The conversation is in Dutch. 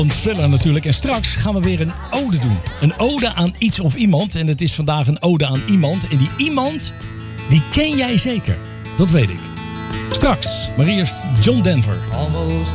Een thriller natuurlijk. En straks gaan we weer een ode doen. Een ode aan iets of iemand. En het is vandaag een ode aan iemand. En die iemand, die ken jij zeker. Dat weet ik. Straks, maar eerst John Denver.